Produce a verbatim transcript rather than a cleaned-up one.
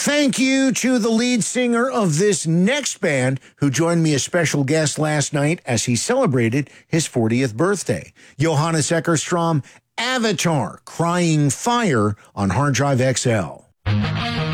Thank you to the lead singer of this next band who joined me as special guest last night as he celebrated his fortieth birthday. Johannes Eckerstrom, Avatar, Crying Fire on Hard Drive X L.